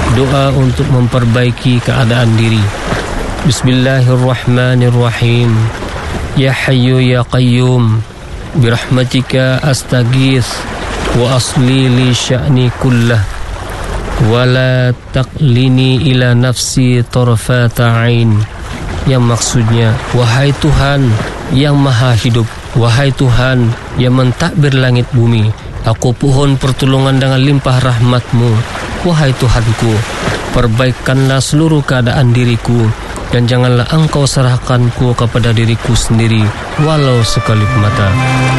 Doa untuk memperbaiki keadaan diri. Bismillahirrahmanirrahim. Ya Hayyu ya Qayyum, birahmatika astaghits wa asli li sya'ni kullah wa la taqlini ila nafsi tarfata ain. Yang maksudnya, wahai Tuhan yang maha hidup, wahai Tuhan yang mentadbir langit bumi, aku pohon pertolongan dengan limpah rahmat-Mu. Wahai Tuhanku, perbaikanlah seluruh keadaan diriku, dan janganlah Engkau serahkanku kepada diriku sendiri walau sekelip mata.